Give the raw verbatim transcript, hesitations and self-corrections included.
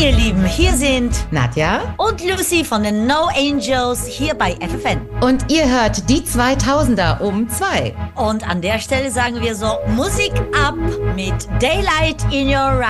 ihr Lieben, hier sind Nadja und Lucy von den No Angels hier bei F F N. und ihr hört die zweitausender um zwei. Und an der Stelle sagen wir so, Musik ab mit Daylight in Your